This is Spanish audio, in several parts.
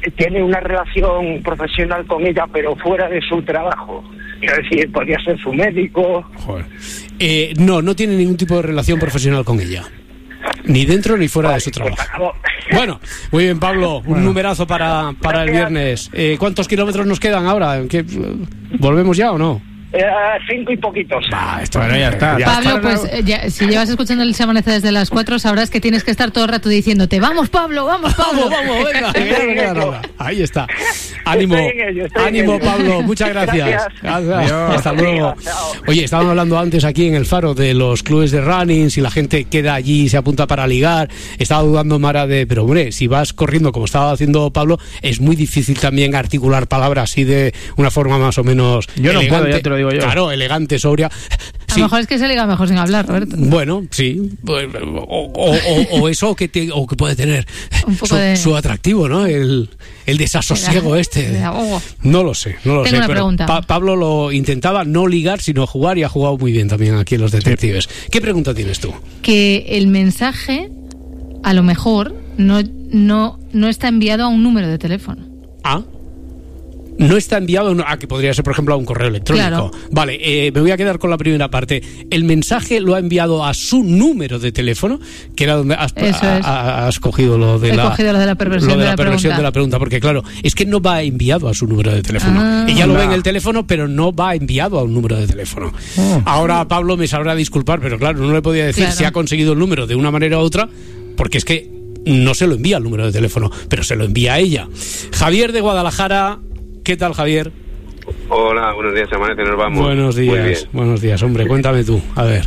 tiene una relación profesional con ella, pero fuera de su trabajo. Es decir, podría ser su médico. Joder. No tiene ningún tipo de relación profesional con ella. Ni dentro ni fuera de su trabajo. Bueno, muy bien, Pablo. Un numerazo para el viernes. ¿Cuántos kilómetros nos quedan ahora? ¿Volvemos ya o no? 5 y poquitos. Bueno, ya está. Pablo, pues si llevas escuchando el Se Amanece desde las 4, sabrás que tienes que estar todo el rato diciéndote: vamos, Pablo, vamos, Pablo. Vamos, venga. Ahí está. Ánimo, Pablo. Muchas gracias. Hasta luego. Oye, estábamos hablando antes aquí en El Faro de los clubes de running, si la gente queda allí y se apunta para ligar. Estaba dudando Mara pero hombre, si vas corriendo como estaba haciendo Pablo, es muy difícil también articular palabras así de una forma más o menos yo elegante. No puedo, ya te lo digo yo. Claro, elegante, sobria. A lo mejor es que se liga mejor sin hablar, Roberto. Bueno, sí. O eso que puede tener un poco su atractivo, ¿no? El desasosiego No lo sé. Tengo una pregunta. Pablo lo intentaba no ligar, sino jugar, y ha jugado muy bien también aquí en Los Detectives. Sí. ¿Qué pregunta tienes tú? Que el mensaje, a lo mejor, no está enviado a un número de teléfono. No está enviado que podría ser, por ejemplo, a un correo electrónico. Claro. Vale, me voy a quedar con la primera parte. El mensaje lo ha enviado a su número de teléfono, que era donde has cogido lo de la perversión de la pregunta, porque claro, es que no va enviado a su número de teléfono. Ella lo ve en el teléfono, pero no va enviado a un número de teléfono. Ahora Pablo me sabrá disculpar, pero claro, no le podía decir si ha conseguido el número de una manera u otra, porque es que no se lo envía al número de teléfono, pero se lo envía a ella. Javier de Guadalajara. ¿Qué tal, Javier? Hola, buenos días, Amanece, nos vamos. Buenos días, hombre, cuéntame tú, a ver.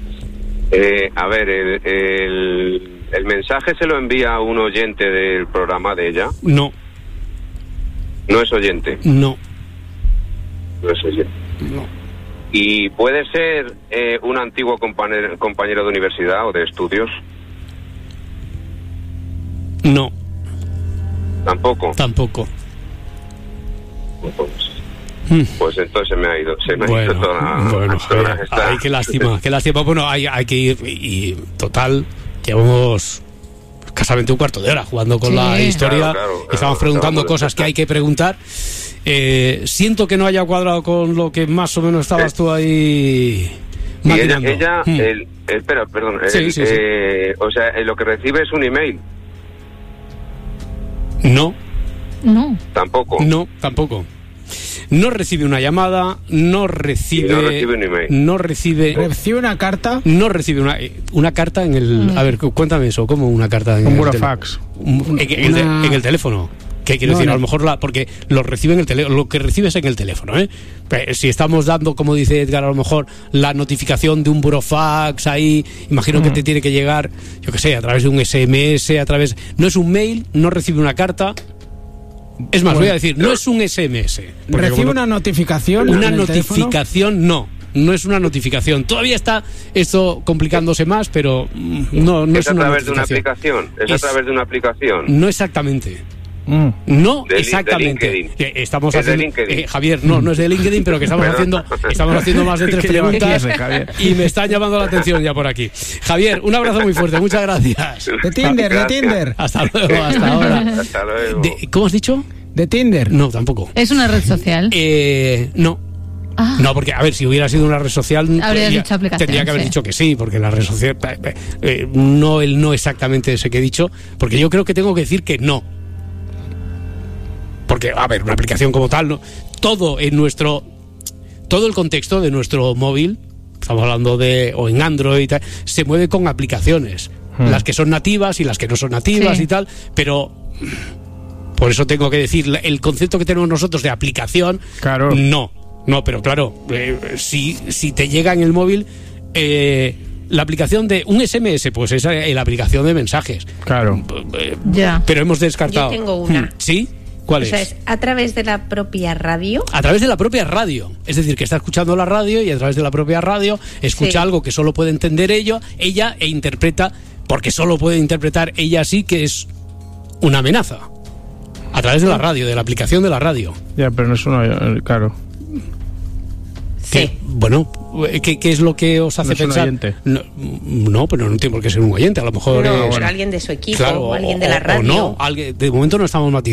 ¿El mensaje se lo envía a un oyente del programa de ella? No. ¿No es oyente? No. No es oyente. No. ¿Y puede ser un antiguo compañero de universidad o de estudios? No. ¿Tampoco? Tampoco. Pues entonces se me ha ido toda ay, qué lástima. Bueno, hay que ir y total, llevamos escasamente un cuarto de hora jugando con la historia. Claro, estamos preguntando cosas que hay que preguntar. Siento que no haya cuadrado con lo que más o menos estabas tú ahí maquinando. Espera, perdón. Sí. O sea, lo que recibe es un email. No. Tampoco. No, tampoco. No recibe una llamada, no recibe un email. ¿Recibe una carta? No recibe una carta en el... A ver, cuéntame eso, ¿cómo una carta en un burofax? En el teléfono. ¿Qué quiero decir? A lo mejor porque lo recibe en el teléfono, lo que recibes en el teléfono, ¿eh? Si estamos dando, como dice Edgar, a lo mejor la notificación de un burofax ahí, imagino que te tiene que llegar, yo qué sé, a través de un SMS, no es un mail, no recibe una carta. Es más, voy a decir, no es un SMS. ¿Recibe una notificación? Una notificación no es una notificación. Todavía está esto complicándose más, pero no es una notificación. ¿Es a través de una aplicación? No exactamente. No exactamente. Estamos haciendo, Javier, no es de LinkedIn, pero que estamos haciendo más de 3 preguntas y me están llamando la atención ya por aquí. Javier, un abrazo muy fuerte, muchas gracias. De Tinder. Hasta luego, hasta ahora. Hasta luego. ¿Cómo has dicho? De Tinder. No, tampoco. ¿Es una red social? No. No, porque, a ver, si hubiera sido una red social, tendría que haber dicho que sí, porque la red social, no exactamente ese que he dicho, porque yo creo que tengo que decir que no. Porque, a ver, una aplicación como tal, ¿no? Todo el contexto de nuestro móvil, estamos hablando o en Android, se mueve con aplicaciones, las que son nativas y las que no son nativas y tal, pero por eso tengo que decir, el concepto que tenemos nosotros de aplicación, claro. No, pero claro, si te llega en el móvil la aplicación de un SMS, pues es la aplicación de mensajes. Claro. Pero hemos descartado. Yo tengo una. ¿Sí? ¿Cuál es? Es a través de la propia radio. A través de la propia radio. Es decir, que está escuchando la radio y a través de la propia radio escucha algo que solo puede entender ella e interpreta, porque solo puede interpretar ella sí que es una amenaza. A través de la radio, de la aplicación de la radio. Ya, pero no es una... Claro. Sí. Bueno, ¿qué es lo que os hace pensar? No, pero no tiene por qué ser un oyente. A lo mejor pero alguien de su equipo, o alguien de la radio. O no, de momento no estamos matizando.